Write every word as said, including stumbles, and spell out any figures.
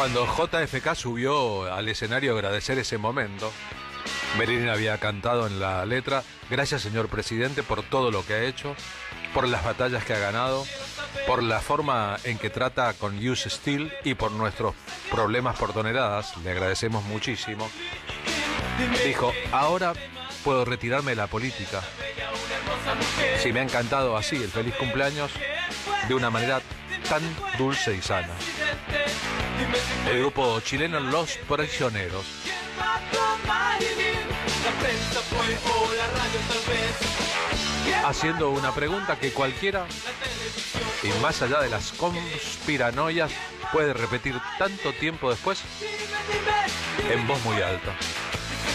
Cuando J F K subió al escenario a agradecer ese momento, Merini había cantado en la letra: gracias, señor presidente, por todo lo que ha hecho, por las batallas que ha ganado, por la forma en que trata con Use Steel y por nuestros problemas por toneladas. Le agradecemos muchísimo. Dijo: ahora puedo retirarme de la política. Sí, me ha encantado así el feliz cumpleaños de una manera tan dulce y sana. El grupo chileno Los Prisioneros. Haciendo una pregunta que cualquiera, y más allá de las conspiranoias, puede repetir tanto tiempo después en voz muy alta.